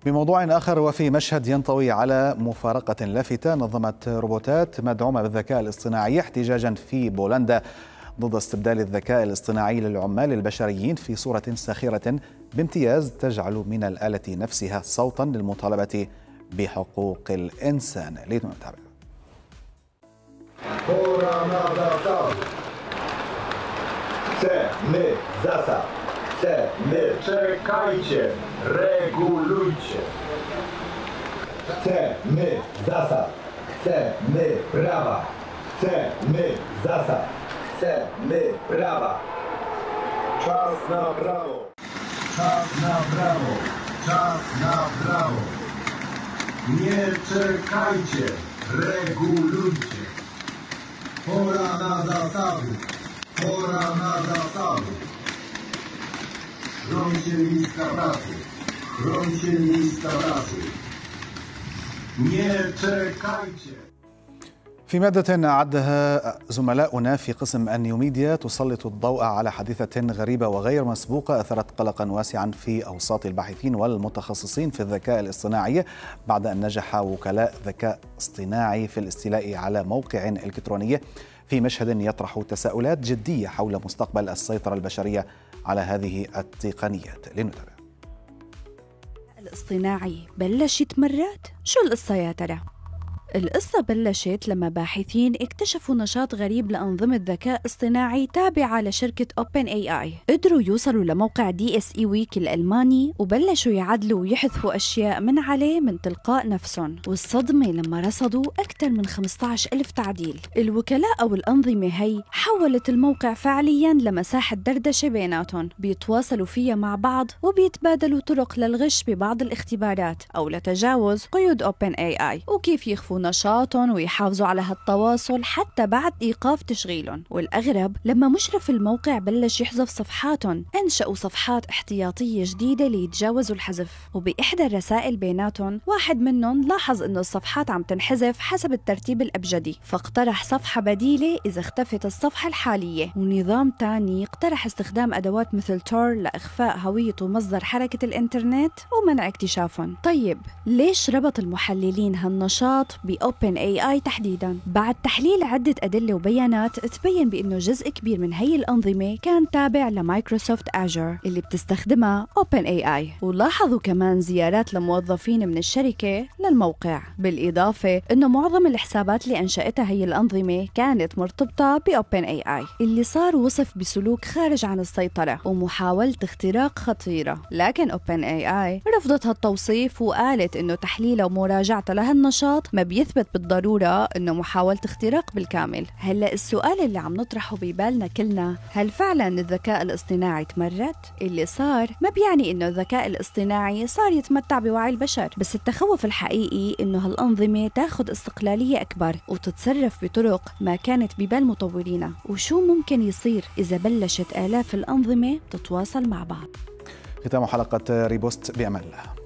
بموضوع آخر، وفي مشهد ينطوي على مفارقة لافتة، نظمت روبوتات مدعومة بالذكاء الاصطناعي احتجاجا في بولندا ضد استبدال الذكاء الاصطناعي للعمال البشريين في صورة ساخرة بامتياز تجعل من الآلة نفسها صوتا للمطالبة بحقوق الإنسان. لنتابع. Chcemy zasad, chcemy, czekajcie, regulujcie. Chcemy zasad, chcemy prawa, chcemy zasad, chcemy prawa. Czas na prawo, czas na prawo, czas na prawo. Nie czekajcie, regulujcie. Pora na zasady. Pora na zasady. Chroncie miejsca pracy. Chroncie miejsca pracy. Nie czekajcie. في مادة أعدها زملاؤنا في قسم النيوميديا تسلط الضوء على حادثة غريبة وغير مسبوقة أثرت قلقا واسعا في أوساط الباحثين والمتخصصين في الذكاء الاصطناعي بعد أن نجح وكلاء ذكاء اصطناعي في الاستيلاء على موقع إلكتروني في مشهد يطرح تساؤلات جدية حول مستقبل السيطرة البشرية على هذه التقنيات. لنتابع. الاصطناعي بلش يتمرد؟ شو القصة يا ترى؟ القصة بلشت لما باحثين اكتشفوا نشاط غريب لأنظمة ذكاء اصطناعي تابعة لشركة OpenAI. قدروا يوصلوا لموقع DSE Week الألماني وبلشوا يعدلوا ويحذفوا أشياء من عليه من تلقاء نفسهم، والصدمة لما رصدوا أكثر من 15,000 تعديل. الوكلاء أو الأنظمة هي حولت الموقع فعلياً لمساحة دردشة بيناتهم بيتواصلوا فيها مع بعض وبيتبادلوا طرق للغش ببعض الاختبارات أو لتجاوز قيود OpenAI وكيف يخفوا نشاطهم ويحافظوا على هالتواصل حتى بعد إيقاف تشغيلهم. والأغرب لما مشرف الموقع بلش يحذف صفحاتهم، أنشأوا صفحات احتياطية جديدة ليتجاوزوا الحذف. وبإحدى الرسائل بيناتهم واحد منهم لاحظ إنه الصفحات عم تنحذف حسب الترتيب الأبجدي، فاقترح صفحة بديلة إذا اختفت الصفحة الحالية. ونظام تاني اقترح استخدام أدوات مثل تور لإخفاء هوية ومصدر حركة الإنترنت ومنع اكتشافهم. طيب ليش ربط المحللين هالنشاط بOpenAI تحديداً؟ بعد تحليل عدة أدلة وبيانات تبين بأنه جزء كبير من هي الأنظمة كان تابع لمايكروسوفت آجر اللي بتستخدمها OpenAI. ولاحظوا كمان زيارات لموظفين من الشركة للموقع، بالإضافة أنه معظم الحسابات اللي أنشأتها هي الأنظمة كانت مرتبطة بOpenAI. اللي صار وصف بسلوك خارج عن السيطرة ومحاولة اختراق خطيرة، لكن OpenAI رفضت هالتوصيف وقالت أنه تحليلها ومراجعتها لهالنشاط ما بيثبت بالضرورة إنه محاولة اختراق بالكامل. هلأ السؤال اللي عم نطرحه ببالنا كلنا، هل فعلا الذكاء الاصطناعي تمرد؟ اللي صار ما بيعني إنه الذكاء الاصطناعي صار يتمتع بوعي البشر، بس التخوف الحقيقي إنه هالأنظمة تاخد استقلالية أكبر وتتصرف بطرق ما كانت ببال مطورينها. وشو ممكن يصير إذا بلشت آلاف الأنظمة تتواصل مع بعض؟ ختام حلقة ريبوست، بأمان الله.